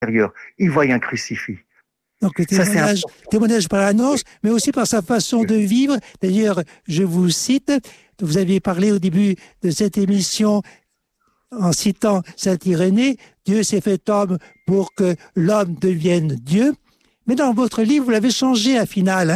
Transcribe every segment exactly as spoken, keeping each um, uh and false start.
intérieur. Il voyait un crucifix. Donc le témoignage, témoignage par l'annonce, mais aussi par sa façon de vivre. D'ailleurs, je vous cite, vous aviez parlé au début de cette émission en citant saint Irénée, Dieu s'est fait homme pour que l'homme devienne Dieu. Mais dans votre livre, vous l'avez changé à final. Hein.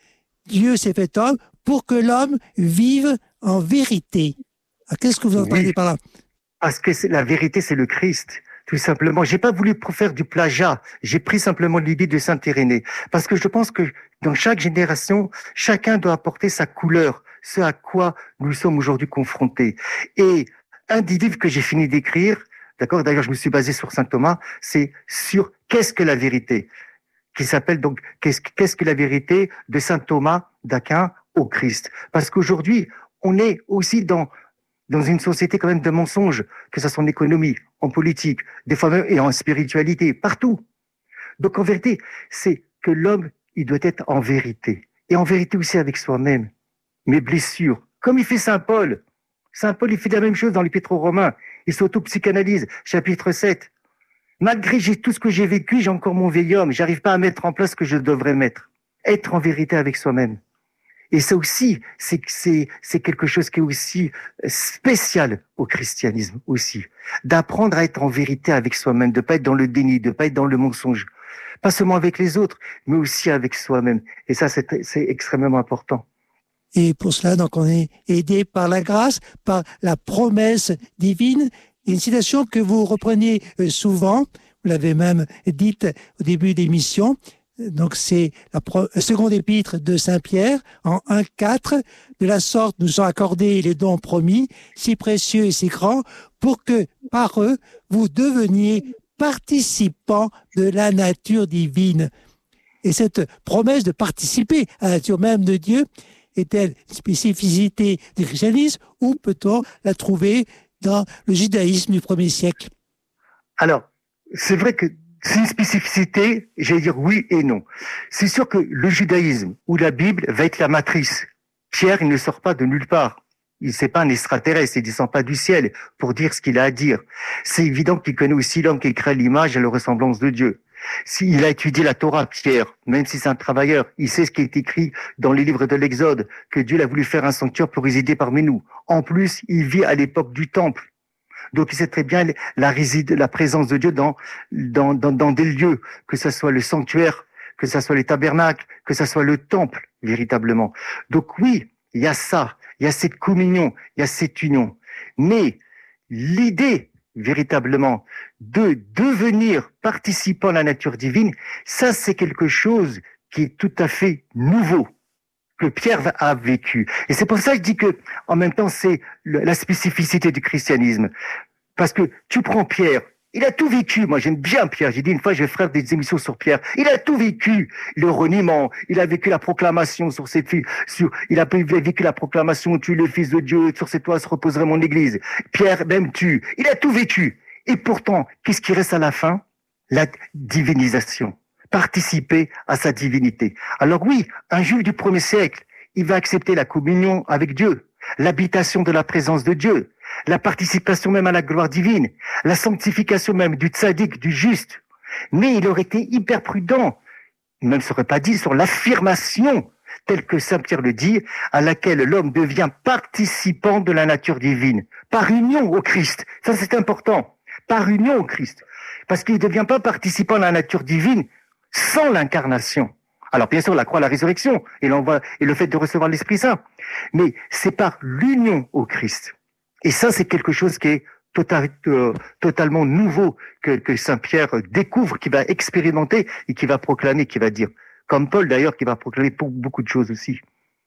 Dieu s'est fait homme pour que l'homme vive en vérité. Alors, qu'est-ce que vous entendez oui, par là? Parce que c'est, la vérité, c'est le Christ. Tout simplement, j'ai pas voulu faire du plagiat. J'ai pris simplement l'idée de saint Irénée, parce que je pense que dans chaque génération, chacun doit apporter sa couleur, ce à quoi nous sommes aujourd'hui confrontés. Et un des livres que j'ai fini d'écrire, d'accord, d'ailleurs je me suis basé sur saint Thomas, c'est sur qu'est-ce que la vérité, qui s'appelle donc qu'est-ce, qu'est-ce que la vérité de saint Thomas d'Aquin au Christ. Parce qu'aujourd'hui, on est aussi dans dans une société quand même de mensonges, que ce soit en économie, en politique, des fois même et en spiritualité, partout. Donc en vérité, c'est que l'homme, il doit être en vérité. Et en vérité aussi avec soi-même. Mes blessures, comme il fait saint Paul. Saint Paul, il fait la même chose dans l'Épître aux Romains. Il s'auto-psychanalyse, chapitre sept. Malgré j'ai tout ce que j'ai vécu, j'ai encore mon vieil homme. J'arrive pas à mettre en place ce que je devrais mettre. Être en vérité avec soi-même. Et ça aussi, c'est, c'est, c'est quelque chose qui est aussi spécial au christianisme aussi. D'apprendre à être en vérité avec soi-même, de pas être dans le déni, de pas être dans le mensonge. Pas seulement avec les autres, mais aussi avec soi-même. Et ça, c'est, c'est extrêmement important. Et pour cela, donc, on est aidé par la grâce, par la promesse divine. Une citation que vous reprenez souvent, vous l'avez même dite au début de l'émission. Donc, c'est la pro- seconde épître de saint Pierre, en un quatre. De la sorte, nous sont accordés les dons promis, si précieux et si grands, pour que, par eux, vous deveniez participants de la nature divine. Et cette promesse de participer à la nature même de Dieu est-elle une spécificité du christianisme ou peut-on la trouver dans le judaïsme du premier siècle? Alors, c'est vrai que c'est une spécificité, j'allais dire oui et non. C'est sûr que le judaïsme ou la Bible va être la matrice. Pierre, il ne sort pas de nulle part. Il n'est pas un extraterrestre, il ne descend pas du ciel pour dire ce qu'il a à dire. C'est évident qu'il connaît aussi l'homme qui crée l'image et la ressemblance de Dieu. S'il a étudié la Torah, Pierre, même si c'est un travailleur, il sait ce qui est écrit dans les livres de l'Exode, que Dieu a voulu faire un sanctuaire pour résider parmi nous. En plus, il vit à l'époque du temple. Donc, il sait très bien la, réside, la présence de Dieu dans, dans, dans, dans des lieux, que ce soit le sanctuaire, que ce soit les tabernacles, que ce soit le temple, véritablement. Donc oui, il y a ça, il y a cette communion, il y a cette union. Mais l'idée, véritablement, de devenir participant à la nature divine, ça, c'est quelque chose qui est tout à fait nouveau, que Pierre a vécu. Et c'est pour ça que je dis que, en même temps, c'est le, la spécificité du christianisme. Parce que tu prends Pierre, il a tout vécu. Moi, j'aime bien Pierre. J'ai dit une fois, je vais faire des émissions sur Pierre. Il a tout vécu. Le reniement, il a vécu la proclamation sur ses filles, sur, il a vécu la proclamation, tu es le fils de Dieu, sur ses toits se reposerait mon église. Pierre, même tu. Il a tout vécu. Et pourtant, qu'est-ce qui reste à la fin? La divinisation. Participer à sa divinité. Alors oui, un juif du premier siècle, il va accepter la communion avec Dieu, l'habitation de la présence de Dieu, la participation même à la gloire divine, la sanctification même du tzaddik, du juste. Mais il aurait été hyper prudent, il ne serait pas dit sur l'affirmation, telle que saint Pierre le dit, à laquelle l'homme devient participant de la nature divine, par union au Christ. Ça, c'est important, par union au Christ. Parce qu'il ne devient pas participant de la nature divine sans l'incarnation. Alors bien sûr, la croix, la résurrection, et, l'envoi, et le fait de recevoir l'Esprit Saint. Mais c'est par l'union au Christ. Et ça, c'est quelque chose qui est total, euh, totalement nouveau, que, que saint Pierre découvre, qui va expérimenter et qui va proclamer, qui va dire. Comme Paul d'ailleurs, qui va proclamer pour beaucoup de choses aussi.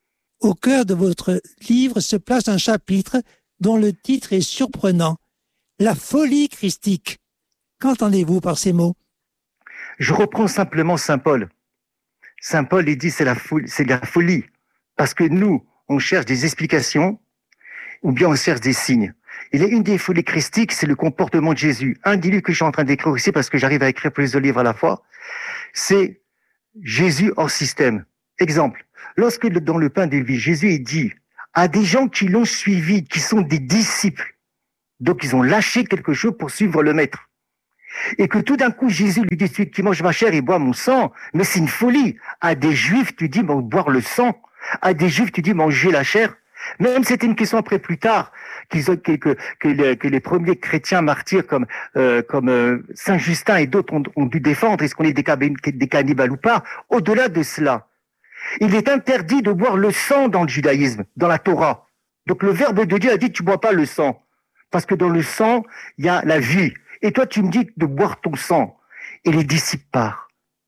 Au cœur de votre livre se place un chapitre dont le titre est surprenant. La folie christique. Qu'entendez-vous par ces mots? Je reprends simplement saint Paul. Saint Paul, il dit c'est la folie, c'est la folie. Parce que nous, on cherche des explications, ou bien on cherche des signes. Il y a une des folies christiques, c'est le comportement de Jésus. Un des livres que je suis en train d'écrire aussi, parce que j'arrive à écrire plusieurs livres à la fois, c'est Jésus hors système. Exemple, lorsque dans le pain des vies, Jésus dit à des gens qui l'ont suivi, qui sont des disciples, donc ils ont lâché quelque chose pour suivre le maître. Et que tout d'un coup, Jésus lui dit, celui qui mange ma chair et boit mon sang, mais c'est une folie. À des Juifs, tu dis, bon, boire le sang. À des Juifs, tu dis, manger la chair. Même c'était une question après plus tard, qu'ils ont, que, que, que, les, que les premiers chrétiens martyrs comme, euh, comme euh, Saint Justin et d'autres ont, ont dû défendre, est-ce qu'on est des, des cannibales ou pas. Au-delà de cela, il est interdit de boire le sang dans le judaïsme, dans la Torah. Donc le Verbe de Dieu a dit, tu bois pas le sang. Parce que dans le sang, il y a la vie. Et toi, tu me dis de boire ton sang. Et les disciples partent.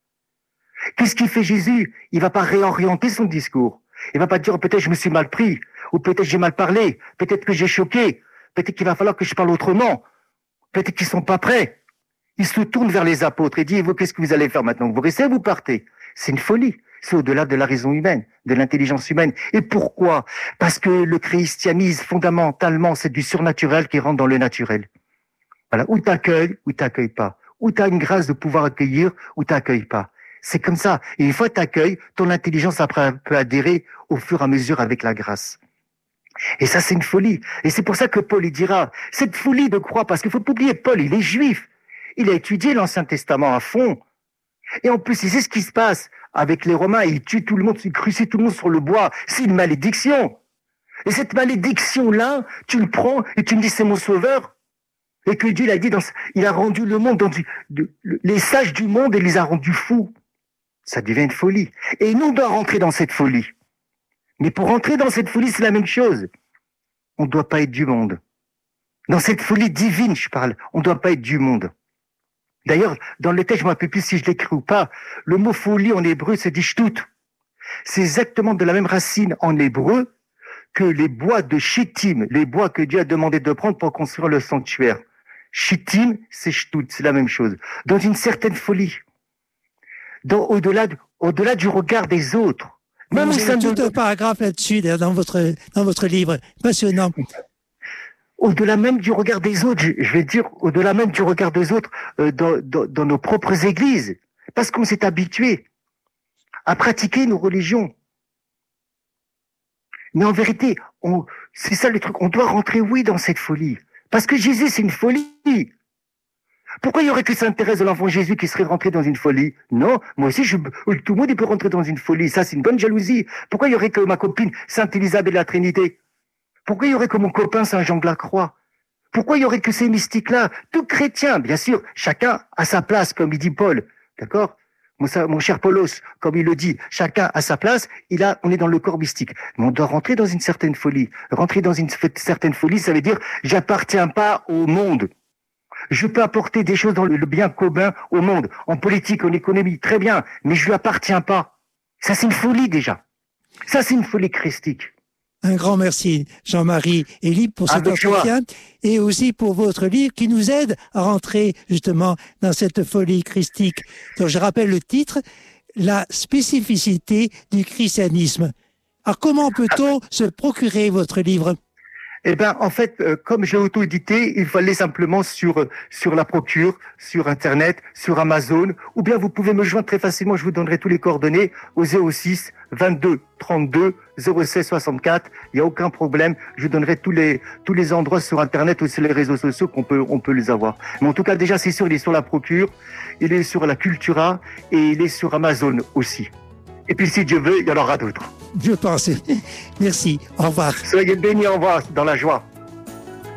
Qu'est-ce qu'il fait Jésus? Il va pas réorienter son discours. Il va pas dire, peut-être je me suis mal pris, ou peut-être j'ai mal parlé, peut-être que j'ai choqué, peut-être qu'il va falloir que je parle autrement, peut-être qu'ils sont pas prêts. Il se tourne vers les apôtres et dit, vous, qu'est-ce que vous allez faire maintenant? Vous restez, vous partez. C'est une folie. C'est au-delà de la raison humaine, de l'intelligence humaine. Et pourquoi? Parce que le christianisme, fondamentalement, c'est du surnaturel qui rentre dans le naturel. Voilà. Ou t'accueilles, ou t'accueilles pas. Ou t'as une grâce de pouvoir accueillir, ou t'accueilles pas. C'est comme ça. Et une fois que t'accueilles, ton intelligence après peut adhérer au fur et à mesure avec la grâce. Et ça, c'est une folie. Et c'est pour ça que Paul, il dira, cette folie de croire, parce qu'il faut pas oublier, Paul, il est juif. Il a étudié l'Ancien Testament à fond. Et en plus, il sait ce qui se passe avec les Romains. Il tue tout le monde, il crucifie tout le monde sur le bois. C'est une malédiction. Et cette malédiction-là, tu le prends et tu me dis, c'est mon sauveur. Et que Dieu l'a dit, dans, il a rendu le monde, dans du, de, les sages du monde, et les a rendus fous. Ça devient une folie. Et nous, on doit rentrer dans cette folie. Mais pour rentrer dans cette folie, c'est la même chose. On ne doit pas être du monde. Dans cette folie divine, je parle, on ne doit pas être du monde. D'ailleurs, dans le texte, je ne me rappelle plus si je l'écris ou pas, le mot folie en hébreu, c'est dit shtout. C'est exactement de la même racine en hébreu que les bois de Shittim, les bois que Dieu a demandé de prendre pour construire le sanctuaire. Shittim, c'est shtout, c'est la même chose. Dans une certaine folie. Dans, au-delà, au-delà du regard des autres. Même vous avez tout un paragraphe là-dessus, dans votre, dans votre livre. Passionnant. Au-delà même du regard des autres, je, je vais dire, au-delà même du regard des autres, euh, dans, dans, dans nos propres églises. Parce qu'on s'est habitué à pratiquer nos religions. Mais en vérité, on, c'est ça le truc, on doit rentrer, oui, dans cette folie. Parce que Jésus, c'est une folie. Pourquoi il y aurait que Sainte Thérèse de l'Enfant Jésus qui serait rentrée dans une folie? Non, moi aussi, je, tout le monde il peut rentrer dans une folie. Ça, c'est une bonne jalousie. Pourquoi il y aurait que ma copine Sainte Élisabeth de la Trinité? Pourquoi il y aurait que mon copain Saint Jean de la Croix? Pourquoi il y aurait que ces mystiques-là? Tout chrétien, bien sûr, chacun à sa place, comme il dit Paul. D'accord? Mon, mon cher Paulos, comme il le dit, chacun à sa place, il a, on est dans le corps mystique. Mais on doit rentrer dans une certaine folie. Rentrer dans une certaine folie, ça veut dire, j'appartiens pas au monde. Je peux apporter des choses dans le bien commun au monde, en politique, en économie, très bien, mais je lui appartiens pas. Ça, c'est une folie déjà. Ça, c'est une folie christique. Un grand merci, Jean-Marie Elie, pour cet entretien et aussi pour votre livre qui nous aide à rentrer justement dans cette folie christique. Donc, je rappelle le titre, La spécificité du christianisme. Alors, comment peut-on se procurer votre livre ? Eh ben, en fait, euh, comme j'ai auto-édité, il fallait simplement sur sur la procure, sur Internet, sur Amazon, ou bien vous pouvez me joindre très facilement. Je vous donnerai tous les coordonnées au zéro six vingt-deux trente-deux zéro seize soixante-quatre. Il y a aucun problème. Je vous donnerai tous les tous les endroits sur Internet ou sur les réseaux sociaux qu'on peut on peut les avoir. Mais en tout cas, déjà, c'est sûr, il est sur la procure, il est sur la Cultura et il est sur Amazon aussi. Et puis, si Dieu veut, il y en aura d'autres. Je pense. Merci. Au revoir. Soyez bénis, au revoir, dans la joie.